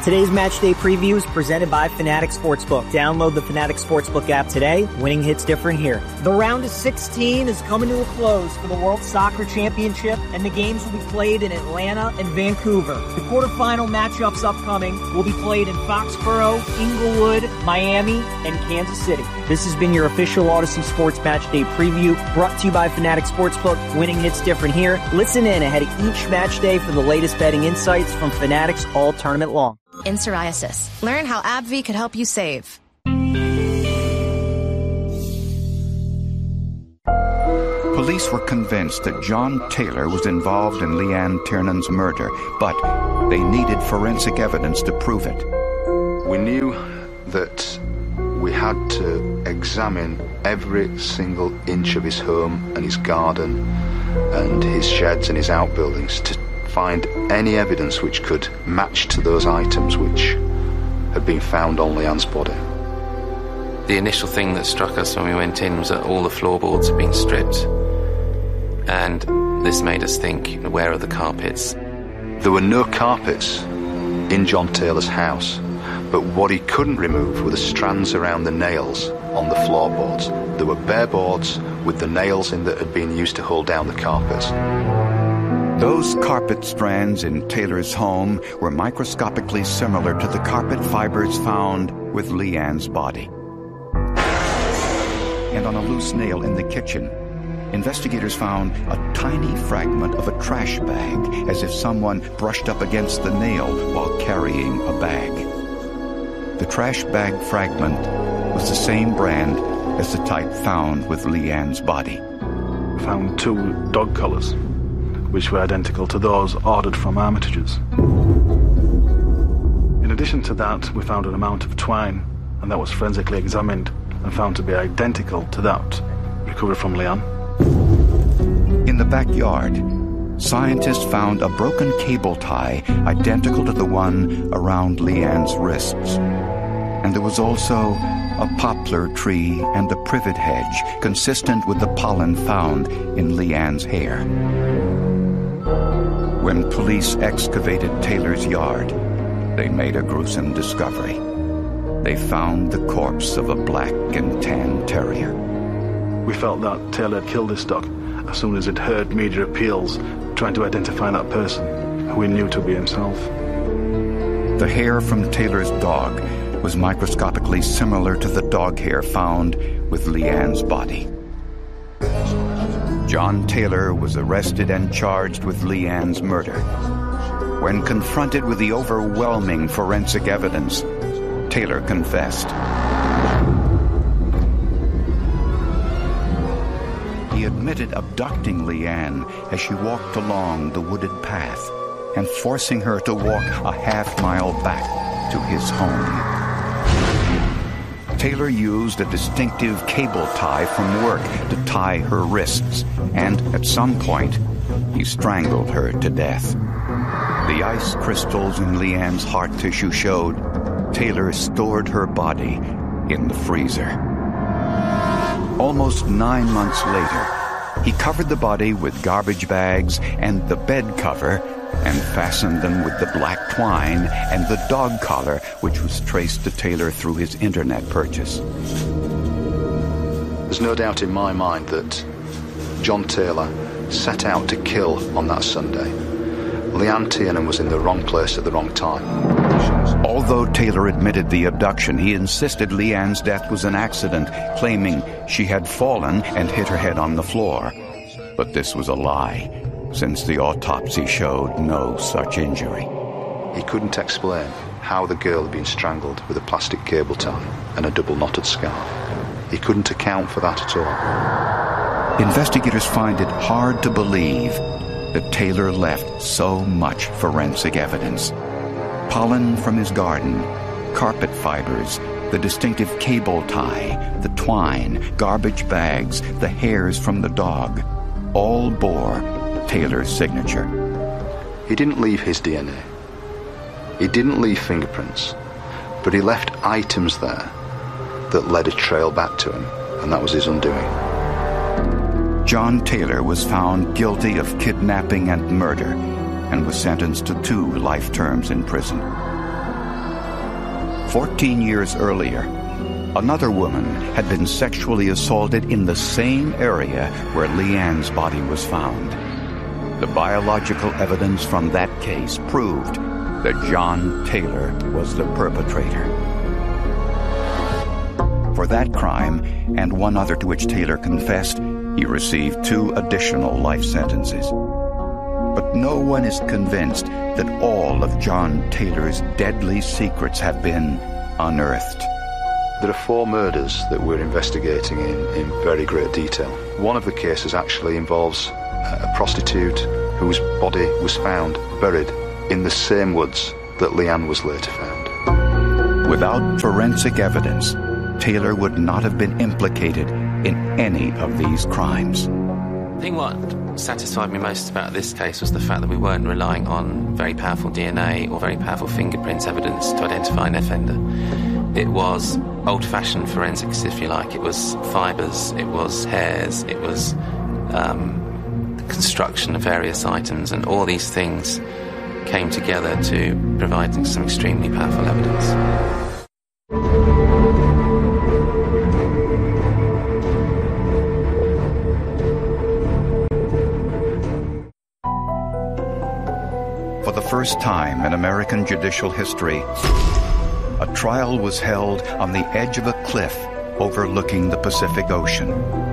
Today's match day preview is presented by Fanatic Sportsbook. Download the Fanatic Sportsbook app today. Winning hits different here. The round of 16 is coming to a close for the World Soccer Championship, and the games will be played in Atlanta and Vancouver. The quarterfinal matchups upcoming will be played in Foxborough, Inglewood, Miami, and Kansas City. This has been your official Odyssey Sports Match Day preview, brought to you by Fanatic Sportsbook. Winning hits different here. Listen in ahead of each match day for the latest betting insights from Fanatics all tournament long. In psoriasis, learn how AbbVie could help you save. Police were convinced that John Taylor was involved in Leanne Tiernan's murder, but they needed forensic evidence to prove it. We knew that we had to examine every single inch of his home and his garden and his sheds and his outbuildings to find any evidence which could match to those items which had been found on Leanne's body. The initial thing that struck us when we went in was that all the floorboards had been stripped, and this made us think, where are the carpets? There were no carpets in John Taylor's house, but what he couldn't remove were the strands around the nails on the floorboards. There were bare boards with the nails in that had been used to hold down the carpets. Those carpet strands in Taylor's home were microscopically similar to the carpet fibers found with Leanne's body. And on a loose nail in the kitchen, investigators found a tiny fragment of a trash bag, as if someone brushed up against the nail while carrying a bag. The trash bag fragment was the same brand as the type found with Leanne's body. We found 2 dog collars, which were identical to those ordered from Armitage's. In addition to that, we found an amount of twine, and that was forensically examined and found to be identical to that recovered from Leanne. In the backyard, scientists found a broken cable tie identical to the one around Leanne's wrists. And there was also a poplar tree and a privet hedge consistent with the pollen found in Leanne's hair. When police excavated Taylor's yard, they made a gruesome discovery. They found the corpse of a black and tan terrier. We felt that Taylor had killed this dog as soon as it heard media appeals trying to identify that person, who we knew to be himself. The hair from Taylor's dog was microscopically similar to the dog hair found with Leanne's body. John Taylor was arrested and charged with Leanne's murder. When confronted with the overwhelming forensic evidence, Taylor confessed. He admitted abducting Leanne as she walked along the wooded path and forcing her to walk a half-mile back to his home. Taylor used a distinctive cable tie from work to tie her wrists, and at some point, he strangled her to death. The ice crystals in Leanne's heart tissue showed Taylor stored her body in the freezer. Almost 9 months later, he covered the body with garbage bags and the bed cover and fastened them with the black twine and the dog collar, which was traced to Taylor through his internet purchase. There's no doubt in my mind that John Taylor set out to kill on that Sunday. Leanne Tiernan was in the wrong place at the wrong time. Although Taylor admitted the abduction, he insisted Leanne's death was an accident, claiming she had fallen and hit her head on the floor. But this was a lie, since the autopsy showed no such injury. He couldn't explain how the girl had been strangled with a plastic cable tie and a double knotted scarf. He couldn't account for that at all. Investigators find it hard to believe that Taylor left so much forensic evidence. Pollen from his garden, carpet fibers, the distinctive cable tie, the twine, garbage bags, the hairs from the dog, all bore Taylor's signature. He didn't leave his DNA. He didn't leave fingerprints, but he left items there that led a trail back to him, and that was his undoing. John Taylor was found guilty of kidnapping and murder and was sentenced to 2 life terms in prison. 14 years earlier, another woman had been sexually assaulted in the same area where Leanne's body was found. The biological evidence from that case proved that John Taylor was the perpetrator. For that crime, and one other to which Taylor confessed, he received 2 additional life sentences. But no one is convinced that all of John Taylor's deadly secrets have been unearthed. There are 4 murders that we're investigating in very great detail. One of the cases actually involves a prostitute whose body was found buried in the same woods that Leanne was later found. Without forensic evidence, Taylor would not have been implicated in any of these crimes. I think what satisfied me most about this case was the fact that we weren't relying on very powerful DNA or very powerful fingerprints evidence to identify an offender. It was old-fashioned forensics, if you like. It was fibres, it was hairs, it was the construction of various items, and all these things came together to provide some extremely powerful evidence. For the first time in American judicial history, a trial was held on the edge of a cliff overlooking the Pacific Ocean.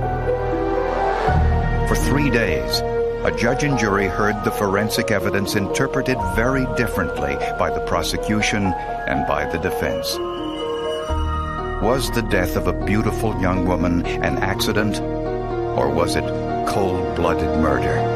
For 3 days, a judge and jury heard the forensic evidence interpreted very differently by the prosecution and by the defense. Was the death of a beautiful young woman an accident, or was it cold-blooded murder?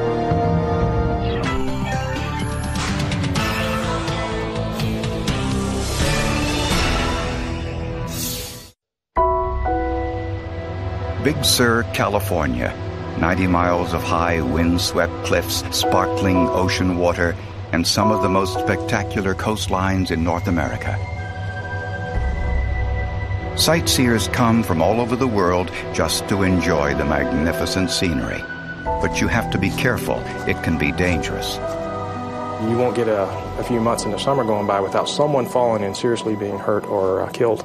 Big Sur, California, 90 miles of high wind-swept cliffs, sparkling ocean water, and some of the most spectacular coastlines in North America. Sightseers come from all over the world just to enjoy the magnificent scenery. But you have to be careful. It can be dangerous. You won't get a few months in the summer going by without someone falling and seriously being hurt or killed.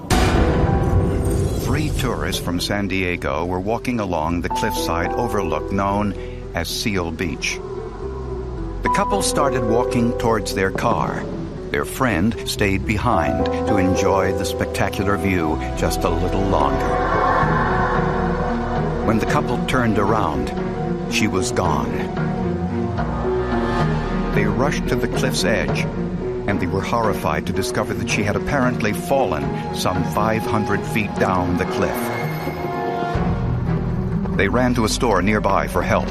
3 tourists from San Diego were walking along the cliffside overlook known as Seal Beach. The couple started walking towards their car. Their friend stayed behind to enjoy the spectacular view just a little longer. When the couple turned around, she was gone. They rushed to the cliff's edge, and they were horrified to discover that she had apparently fallen some 500 feet down the cliff. They ran to a store nearby for help.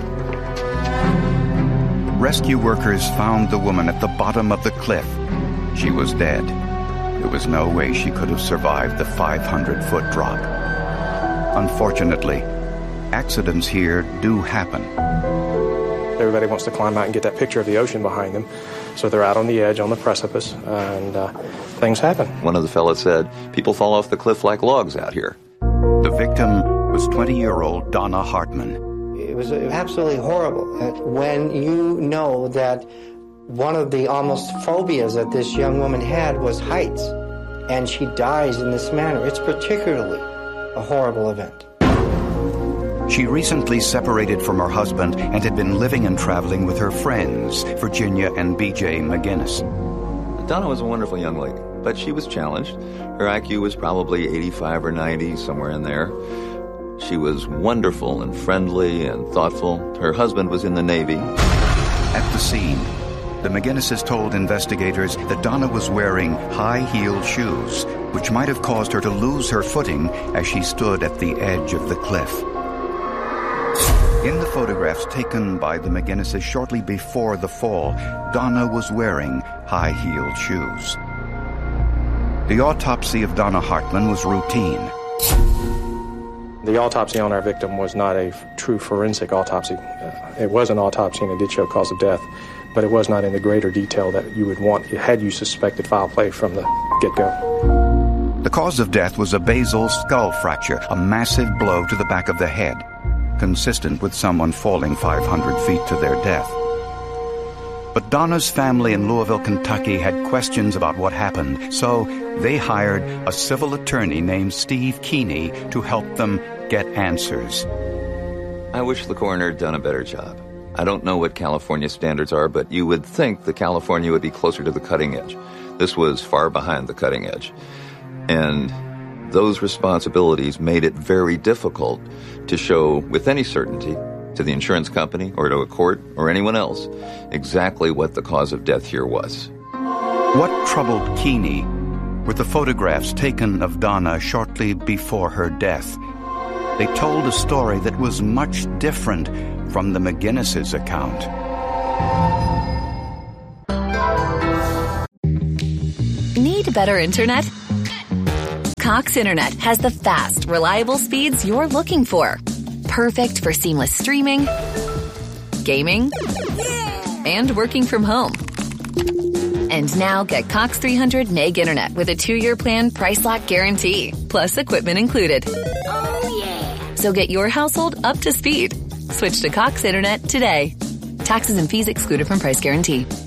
Rescue workers found the woman at the bottom of the cliff. She was dead. There was no way she could have survived the 500-foot drop. Unfortunately, accidents here do happen. Everybody wants to climb out and get that picture of the ocean behind them. So they're out on the edge, on the precipice, and things happen. One of the fellas said, people fall off the cliff like logs out here. The victim was 20-year-old Donna Hartman. It was absolutely horrible. When you know that one of the almost phobias that this young woman had was heights, and she dies in this manner, it's particularly a horrible event. She recently separated from her husband and had been living and traveling with her friends, Virginia and B.J. McGinnis. Donna was a wonderful young lady, but she was challenged. Her IQ was probably 85 or 90, somewhere in there. She was wonderful and friendly and thoughtful. Her husband was in the Navy. At the scene, the McGinnises told investigators that Donna was wearing high-heeled shoes, which might have caused her to lose her footing as she stood at the edge of the cliff. In the photographs taken by the McGinnises shortly before the fall, Donna was wearing high-heeled shoes. The autopsy of Donna Hartman was routine. The autopsy on our victim was not a true forensic autopsy. It was an autopsy and it did show cause of death, but it was not in the greater detail that you would want had you suspected foul play from the get-go. The cause of death was a basal skull fracture, a massive blow to the back of the head, consistent with someone falling 500 feet to their death. But Donna's family in Louisville, Kentucky had questions about what happened, so they hired a civil attorney named Steve Keeney to help them get answers. I wish the coroner had done a better job. I don't know what California standards are, but you would think that California would be closer to the cutting edge. This was far behind the cutting edge. And those responsibilities made it very difficult to show with any certainty to the insurance company or to a court or anyone else exactly what the cause of death here was. What troubled Keeney were the photographs taken of Donna shortly before her death. They told a story that was much different from the McGinnis's account. Need better internet? Cox Internet has the fast, reliable speeds you're looking for. Perfect for seamless streaming, gaming, and working from home. And now get Cox 300 meg internet with a 2-year plan price lock guarantee, plus equipment included. Oh, yeah. So get your household up to speed. Switch to Cox Internet today. Taxes and fees excluded from price guarantee.